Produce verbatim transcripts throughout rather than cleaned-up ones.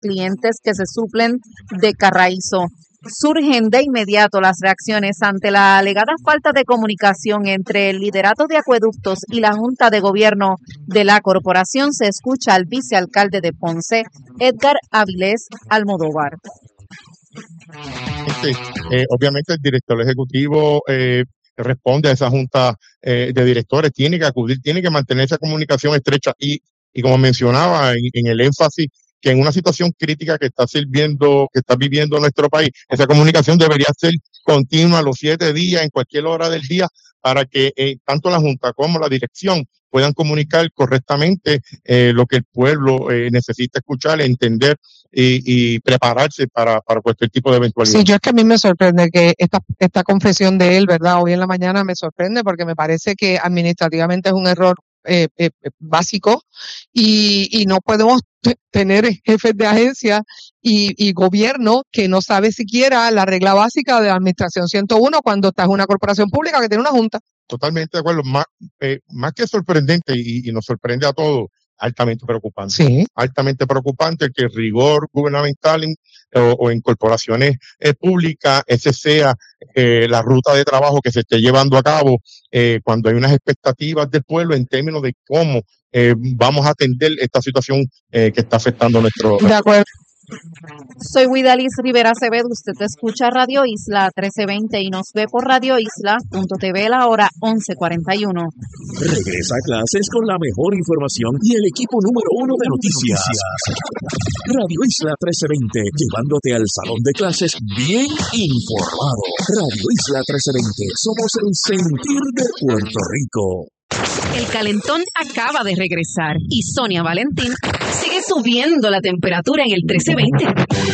clientes que se suplen de Carraízo. Surgen de inmediato las reacciones ante la alegada falta de comunicación entre el liderato de acueductos y la Junta de Gobierno de la corporación. Se escucha al vicealcalde de Ponce, Edgar Avilés Almodóvar. Este, eh, obviamente el director ejecutivo eh, responde a esa junta eh, de directores, tiene que acudir, tiene que mantener esa comunicación estrecha y, y como mencionaba en, en el énfasis, que en una situación crítica que está sirviendo, que está viviendo nuestro país, esa comunicación debería ser continua los siete días, en cualquier hora del día, para que eh, tanto la Junta como la dirección puedan comunicar correctamente eh, lo que el pueblo eh, necesita escuchar, entender y, y prepararse para, para cualquier tipo de eventualidad. Sí, yo es que a mí me sorprende que esta, esta confesión de él, ¿verdad? Hoy en la mañana me sorprende porque me parece que administrativamente es un error eh, eh, básico y, y no podemos t- tener jefes de agencia y, y gobierno que no sabe siquiera la regla básica de la administración ciento uno cuando estás en una corporación pública que tiene una junta. Totalmente de acuerdo, más, eh, más que sorprendente y, y nos sorprende a todos, altamente preocupante. Sí. Altamente preocupante que el rigor gubernamental en, o, o en corporaciones eh, públicas, ese sea eh, la ruta de trabajo que se esté llevando a cabo eh, cuando hay unas expectativas del pueblo en términos de cómo eh, vamos a atender esta situación eh, que está afectando a nuestro... De acuerdo. Soy Widalis Rivera Acevedo, usted escucha Radio Isla trece veinte y nos ve por radio isla punto t v la hora once cuarenta y uno. Regresa a clases con la mejor información y el equipo número uno de noticias. Radio Isla trece veinte, llevándote al salón de clases bien informado. Radio Isla trece veinte, somos el sentir de Puerto Rico. El calentón acaba de regresar y Sonia Valentín sigue subiendo la temperatura en el trece veinte.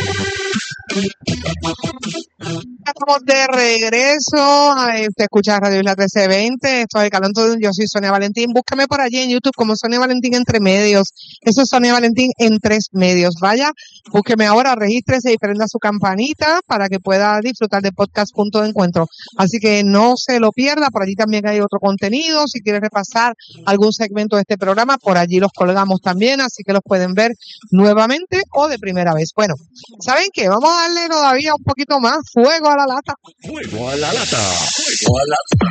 Estamos de regreso. Ay, usted escucha Radio Isla trece veinte. Esto es el calentón. Yo soy Sonia Valentín. Búscame por allí en YouTube como Sonia Valentín Entre Medios. Eso es Sonia Valentín en tres medios. Vaya, búsqueme ahora, regístrese y prenda su campanita para que pueda disfrutar de podcast Punto de Encuentro. Así que no se lo pierda. Por allí también hay otro contenido. Si quiere repasar algún segmento de este programa, por allí los colgamos también. Así que los pueden ver nuevamente o de primera vez. Bueno, ¿saben qué? Vamos a darle todavía un poquito más fuego a la lata. Fuego a la lata. Fuego a la lata.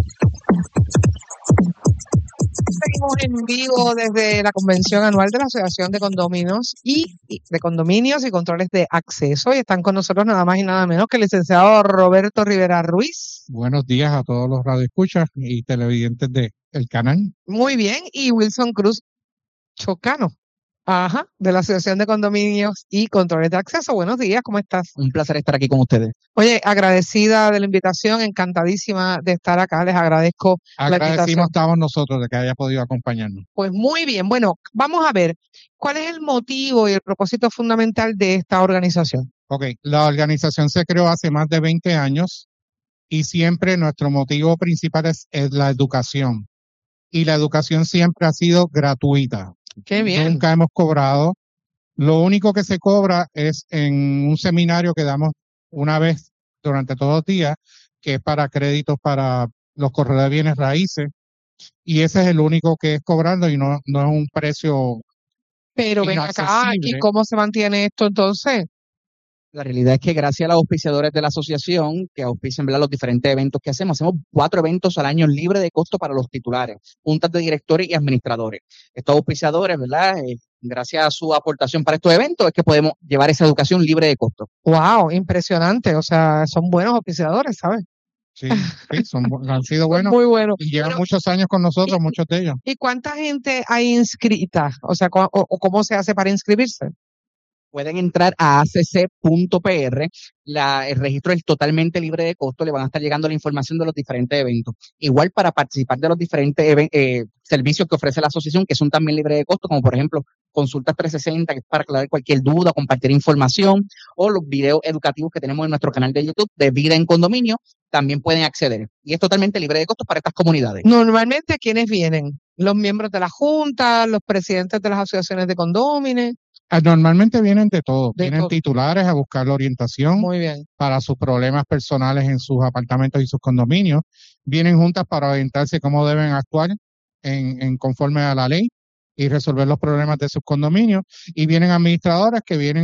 Seguimos en vivo desde la convención anual de la Asociación de Condominios y, y de Condominios y Controles de Acceso. Y están con nosotros nada más y nada menos que el licenciado Roberto Rivera Ruiz. Buenos días a todos los radioescuchas y televidentes de el canal. Muy bien. Y Wilson Cruz Chocano. Ajá, de la Asociación de Condominios y Controles de Acceso. Buenos días, ¿cómo estás? Un placer estar aquí con ustedes. Oye, agradecida de la invitación, encantadísima de estar acá, les agradezco la invitación. Agradecimos estamos nosotros de que haya podido acompañarnos. Pues muy bien, bueno, vamos a ver, ¿cuál es el motivo y el propósito fundamental de esta organización? Ok, la organización se creó hace más de veinte años y siempre nuestro motivo principal es, es la educación. Y la educación siempre ha sido gratuita. Qué bien. Nunca hemos cobrado. Lo único que se cobra es en un seminario que damos una vez durante todos los días, que es para créditos para los corredores de bienes raíces. Y ese es el único que es cobrando y no, no es un precio Pero ven acá, ¿y cómo se mantiene esto entonces? La realidad es que gracias a los auspiciadores de la asociación, que auspician, ¿verdad?, los diferentes eventos que hacemos, hacemos cuatro eventos al año libre de costo para los titulares, juntas de directores y administradores. Estos auspiciadores, ¿verdad?, eh, gracias a su aportación para estos eventos, es que podemos llevar esa educación libre de costo. Wow, impresionante. O sea, son buenos auspiciadores, ¿sabes? Sí, sí, son, han sido buenos. Muy buenos. Y llevan Pero, muchos años con nosotros, y, muchos de ellos. ¿Y cuánta gente hay inscrita? O sea, o, o cómo se hace para inscribirse. Pueden entrar a a c c punto p r, la, el registro es totalmente libre de costo, le van a estar llegando la información de los diferentes eventos. Igual para participar de los diferentes eh, servicios que ofrece la asociación, que son también libres de costo, como por ejemplo consultas trescientos sesenta, que es para aclarar cualquier duda, compartir información, o los videos educativos que tenemos en nuestro canal de YouTube de Vida en Condominio, también pueden acceder. Y es totalmente libre de costo para estas comunidades. Normalmente, ¿quiénes vienen? Los miembros de la Junta, los presidentes de las asociaciones de condóminos. Normalmente vienen de todo, De vienen todo. titulares a buscar la orientación Muy bien. para sus problemas personales en sus apartamentos y sus condominios, vienen juntas para orientarse cómo deben actuar en, en conforme a la ley y resolver los problemas de sus condominios, y vienen administradoras que vienen